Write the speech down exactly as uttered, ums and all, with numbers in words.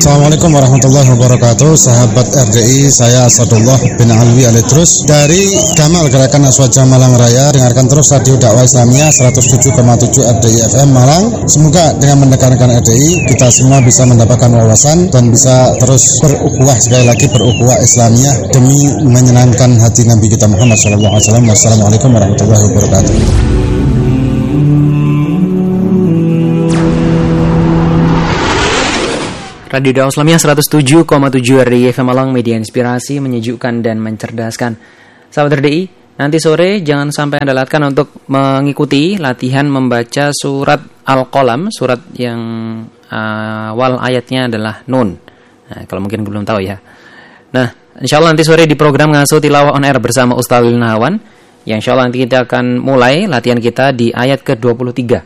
Assalamualaikum warahmatullahi wabarakatuh. Sahabat R D I, saya Asadullah bin Alwi Alitrus dari Gamal Gerakan Aswaja Malang Raya. Dengarkan terus Radio Dakwah Islamiyah seratus tujuh koma tujuh R D I F M Malang. Semoga dengan mendengarkan R D I kita semua bisa mendapatkan wawasan dan bisa terus berukhuwah, sekali lagi berukhuwah Islamiyah demi menyenangkan hati Nabi kita Muhammad shallallahu alaihi wasallam. Wassalamualaikum warahmatullahi wabarakatuh. Radio Dakwah Islamiyah seratus tujuh koma tujuh R D I F M Malang, media inspirasi, menyejukkan dan mencerdaskan. Sahabat R D I, nanti sore jangan sampai Anda lewatkan untuk mengikuti latihan membaca surat Al-Qalam, surat yang uh, awal ayatnya adalah Nun. Nah, kalau mungkin belum tahu ya. Nah, insyaallah nanti sore di program Ngasuh Tilawah On Air bersama Ustaz Nahawan, yang insyaallah nanti kita akan mulai latihan kita di ayat ke dua puluh tiga.